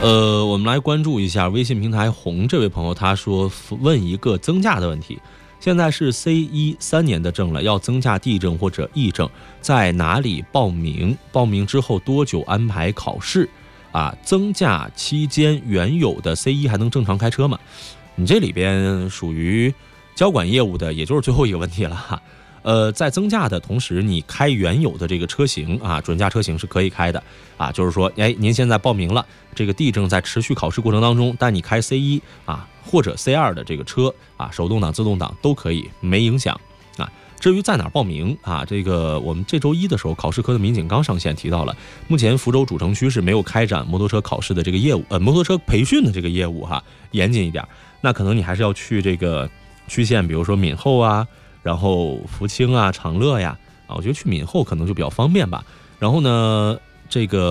我们来关注一下微信平台红这位朋友，他说问一个增驾的问题。现在是 C1 3年的证了，要增驾 D 证或者 E 证，在哪里报名？报名之后多久安排考试？增驾期间原有的 C1 还能正常开车吗？你这里边属于交管业务的，也就是最后一个问题了哈。在增驾的同时，你开原有的这个车型准驾车型是可以开的就是说，您现在报名了，这个 D 证在持续考试过程当中，但你开 C1 或者 C2 的这个车手动挡、自动挡都可以，没影响至于在哪儿报名这个我们这周一的时候，考试科的民警刚上线提到了，目前福州主城区是没有开展摩托车考试的这个业务，摩托车培训的这个业务严谨一点，那可能你还是要去这个区县，比如说闽后然后福清长乐呀我觉得去闽后可能就比较方便吧。然后呢，这个